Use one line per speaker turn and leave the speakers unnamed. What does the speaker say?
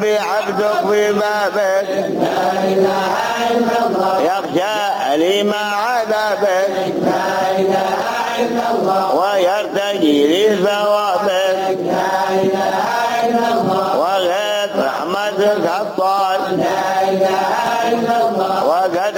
يصلي عبدك في بابك يخشى أليم عذابك ويرتجي لثوابك وغيث رحمتك الطال وقد